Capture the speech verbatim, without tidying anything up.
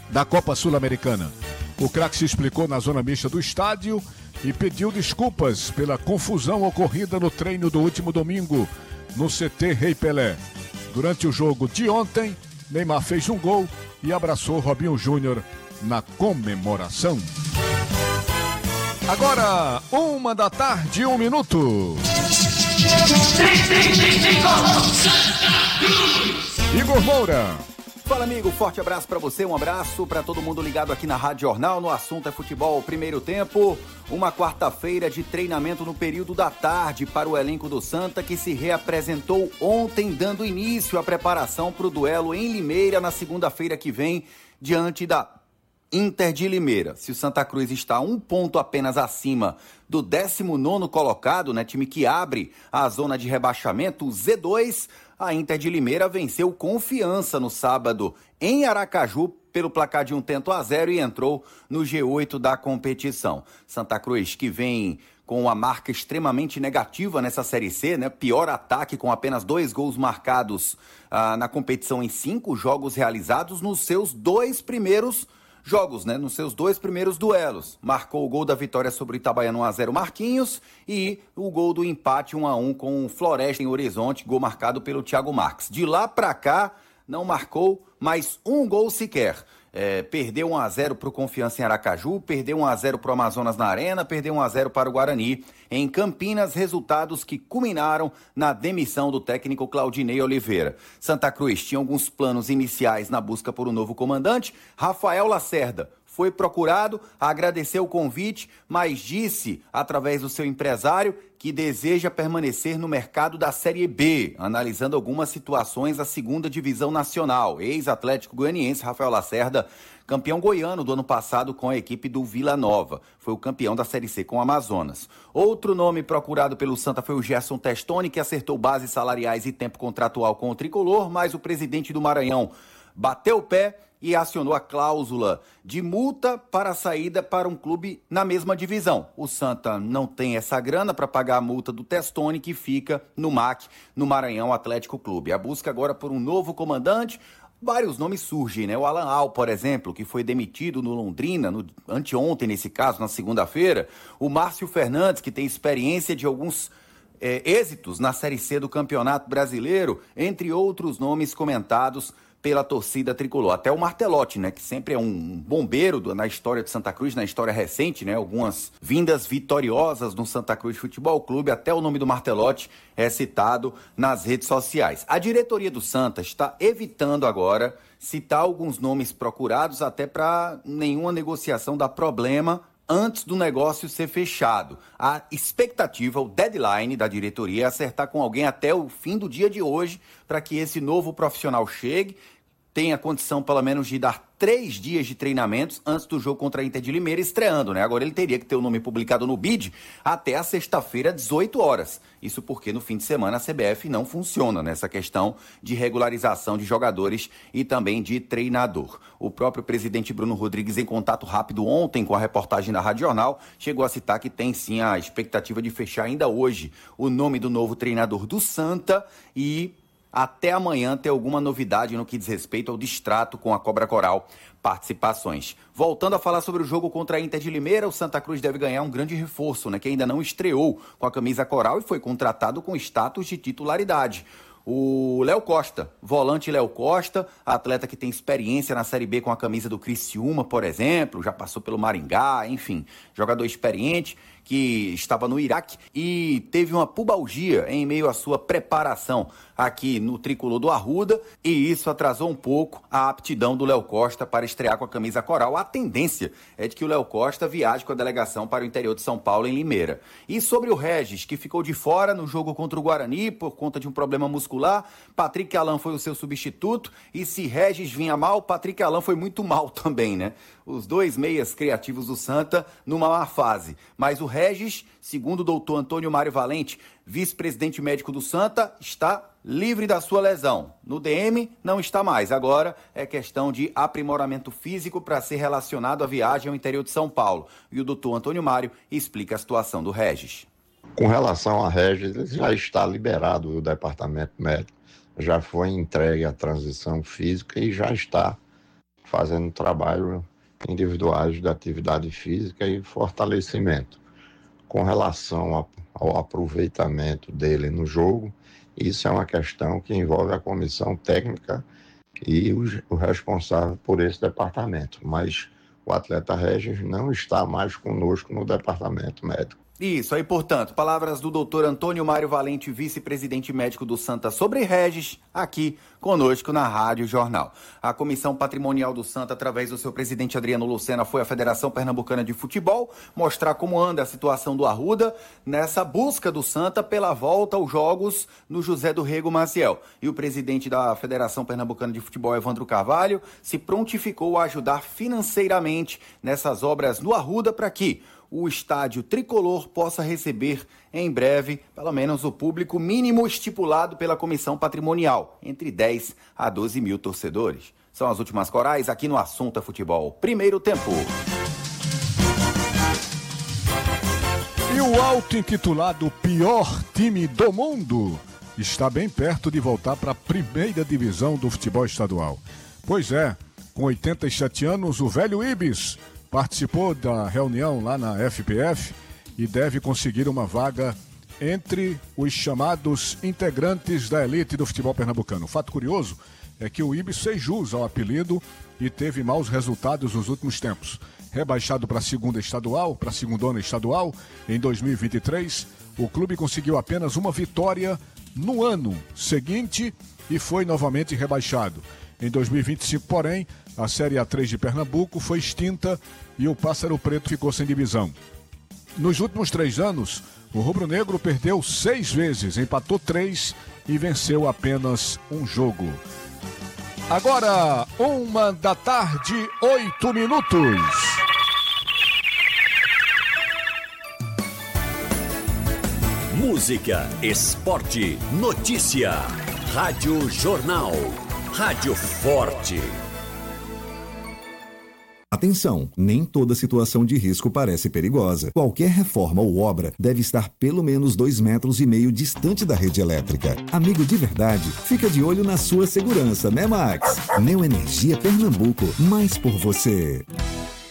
da Copa Sul-Americana. O craque se explicou na zona mista do estádio e pediu desculpas pela confusão ocorrida no treino do último domingo no C T Rei Pelé. Durante o jogo de ontem, Neymar fez um gol e abraçou Robinho Júnior na comemoração. Agora, uma da tarde, um minuto. Igor Moura. Fala, amigo, forte abraço pra você, um abraço pra todo mundo ligado aqui na Rádio Jornal. No assunto é futebol, primeiro tempo, uma quarta-feira de treinamento no período da tarde para o elenco do Santa, que se reapresentou ontem, dando início à preparação para o duelo em Limeira na segunda-feira que vem, diante da Inter de Limeira. Se o Santa Cruz está um ponto apenas acima do décimo nono colocado, né, time que abre a zona de rebaixamento, o Z dois, a Inter de Limeira venceu Confiança no sábado em Aracaju pelo placar de um tento a zero e entrou no G oito da competição. Santa Cruz, que vem com uma marca extremamente negativa nessa Série C, né? Pior ataque, com apenas dois gols marcados ah, na competição em cinco jogos realizados nos seus dois primeiros jogos, né? Nos seus dois primeiros duelos. Marcou o gol da vitória sobre o Itabaiana um a zero Marquinhos e o gol do empate um a um com o Floresta em Horizonte, gol marcado pelo Thiago Marques. De lá pra cá, não marcou mais um gol sequer. É, perdeu um a zero para o Confiança em Aracaju, perdeu um a zero para o Amazonas na Arena, perdeu um a zero para o Guarani em Campinas, resultados que culminaram na demissão do técnico Claudinei Oliveira. Santa Cruz tinha alguns planos iniciais na busca por um novo comandante. Rafael Lacerda foi procurado, agradeceu o convite, mas disse, através do seu empresário, que deseja permanecer no mercado da Série B, analisando algumas situações da segunda divisão nacional. Ex-Atlético Goianiense, Rafael Lacerda, campeão goiano do ano passado com a equipe do Vila Nova. Foi o campeão da Série C com o Amazonas. Outro nome procurado pelo Santa foi o Gerson Testoni, que acertou bases salariais e tempo contratual com o Tricolor, mas o presidente do Maranhão bateu o pé e acionou a cláusula de multa para a saída para um clube na mesma divisão. O Santa não tem essa grana para pagar a multa do Testoni, que fica no M A C, no Maranhão Atlético Clube. A busca agora por um novo comandante. Vários nomes surgem, né? O Alan Al, por exemplo, que foi demitido no Londrina, no, anteontem nesse caso, na segunda-feira. O Márcio Fernandes, que tem experiência de alguns é, êxitos na Série C do Campeonato Brasileiro, entre outros nomes comentados pela torcida tricolor. Até o Martelotti, né, que sempre é um bombeiro do, na história de Santa Cruz, na história recente, né, algumas vindas vitoriosas no Santa Cruz Futebol Clube, até o nome do Martelotti é citado nas redes sociais. A diretoria do Santa está evitando agora citar alguns nomes procurados, até para nenhuma negociação dar problema antes do negócio ser fechado. A expectativa, o deadline da diretoria é acertar com alguém até o fim do dia de hoje, para que esse novo profissional chegue, tenha condição pelo menos de dar três dias de treinamentos antes do jogo contra a Inter de Limeira, estreando, né? Agora ele teria que ter o nome publicado no B I D até a sexta-feira, dezoito horas. Isso porque no fim de semana a C B F não funciona nessa questão de regularização de jogadores e também de treinador. O próprio presidente Bruno Rodrigues, em contato rápido ontem com a reportagem da Rádio Jornal, chegou a citar que tem sim a expectativa de fechar ainda hoje o nome do novo treinador do Santa e até amanhã ter alguma novidade no que diz respeito ao distrato com a Cobra Coral Participações. Voltando a falar sobre o jogo contra a Inter de Limeira, o Santa Cruz deve ganhar um grande reforço, né, que ainda não estreou com a camisa coral e foi contratado com status de titularidade. O Léo Costa, volante Léo Costa, atleta que tem experiência na Série B com a camisa do Criciúma, por exemplo, já passou pelo Maringá, enfim, jogador experiente que estava no Iraque e teve uma pubalgia em meio à sua preparação aqui no tricolor do Arruda, e isso atrasou um pouco a aptidão do Léo Costa para estrear com a camisa coral. A tendência é de que o Léo Costa viaje com a delegação para o interior de São Paulo, em Limeira. E sobre o Regis, que ficou de fora no jogo contra o Guarani por conta de um problema muscular, Patrick Alan foi o seu substituto, e se Regis vinha mal, Patrick Alan foi muito mal também, né? Os dois meias criativos do Santa numa má fase. Mas o Regis, segundo o doutor Antônio Mário Valente, vice-presidente médico do Santa, está livre da sua lesão. No D M não está mais. Agora é questão de aprimoramento físico para ser relacionado à viagem ao interior de São Paulo. E o doutor Antônio Mário explica a situação do Regis. Com relação a Regis, ele já está liberado do departamento médico. Já foi entregue a transição física e já está fazendo trabalho individuais de atividade física e fortalecimento. Com relação ao aproveitamento dele no jogo, isso é uma questão que envolve a comissão técnica e o responsável por esse departamento, mas o atleta Regis não está mais conosco no departamento médico. Isso aí, portanto, palavras do doutor Antônio Mário Valente, vice-presidente médico do Santa sobre Regis, aqui conosco na Rádio Jornal. A Comissão Patrimonial do Santa, através do seu presidente Adriano Lucena, foi à Federação Pernambucana de Futebol mostrar como anda a situação do Arruda nessa busca do Santa pela volta aos jogos no José do Rego Maciel. E o presidente da Federação Pernambucana de Futebol, Evandro Carvalho, se prontificou a ajudar financeiramente nessas obras no Arruda para que o estádio tricolor possa receber em breve, pelo menos o público mínimo estipulado pela comissão patrimonial, entre dez a doze mil torcedores. São as últimas corais aqui no Assunto é Futebol. Primeiro tempo. E o auto-intitulado pior time do mundo está bem perto de voltar para a primeira divisão do futebol estadual. Pois é, com oitenta e sete anos, o velho Ibis participou da reunião lá na F P F e deve conseguir uma vaga entre os chamados integrantes da elite do futebol pernambucano. O fato curioso é que o Ibis fez jus ao apelido e teve maus resultados nos últimos tempos. Rebaixado para a segunda estadual, para a segundona estadual, em dois mil e vinte e três, o clube conseguiu apenas uma vitória no ano seguinte e foi novamente rebaixado. Em dois mil e vinte e cinco, porém, a Série A três de Pernambuco foi extinta e o Pássaro Preto ficou sem divisão. Nos últimos três anos, o Rubro Negro perdeu seis vezes, empatou três e venceu apenas um jogo. Agora, uma da tarde, oito minutos. Música, esporte, notícia. Rádio Jornal. Rádio Forte. Atenção, nem toda situação de risco parece perigosa. Qualquer reforma ou obra deve estar pelo menos dois metros e meio distante da rede elétrica. Amigo de verdade, fica de olho na sua segurança, né, Max? Neoenergia Pernambuco, mais por você.